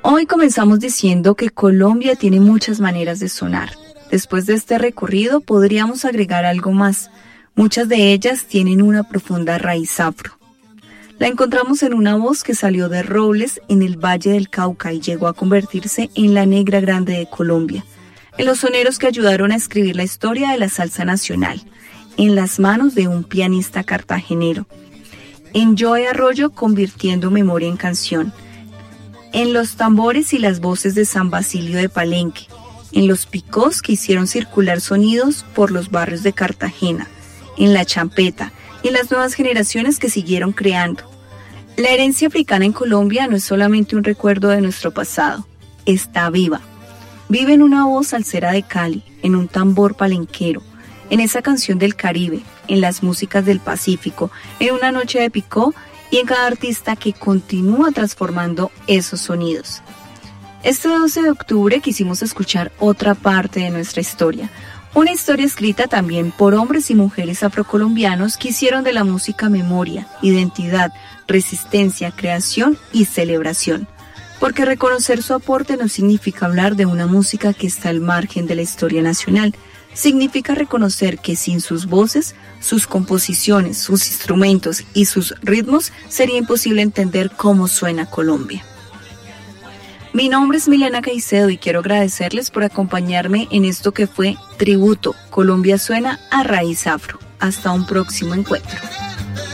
Hoy comenzamos diciendo que Colombia tiene muchas maneras de sonar. Después de este recorrido podríamos agregar algo más. Muchas de ellas tienen una profunda raíz afro. La encontramos en una voz que salió de Robles en el Valle del Cauca y llegó a convertirse en la negra grande de Colombia, en los soneros que ayudaron a escribir la historia de la salsa nacional, en las manos de un pianista cartagenero, en Joe Arroyo convirtiendo memoria en canción, en los tambores y las voces de San Basilio de Palenque, en los picós que hicieron circular sonidos por los barrios de Cartagena, en la champeta y en las nuevas generaciones que siguieron creando. La herencia africana en Colombia no es solamente un recuerdo de nuestro pasado, está viva. Vive en una voz salsera de Cali, en un tambor palenquero, en esa canción del Caribe, en las músicas del Pacífico, en una noche de picó y en cada artista que continúa transformando esos sonidos. Este 12 de octubre quisimos escuchar otra parte de nuestra historia, una historia escrita también por hombres y mujeres afrocolombianos que hicieron de la música memoria, identidad, resistencia, creación y celebración. Porque reconocer su aporte no significa hablar de una música que está al margen de la historia nacional, significa reconocer que sin sus voces, sus composiciones, sus instrumentos y sus ritmos sería imposible entender cómo suena Colombia. Mi nombre es Milena Caicedo y quiero agradecerles por acompañarme en esto que fue Tributo Colombia Suena a Raíz Afro. Hasta un próximo encuentro.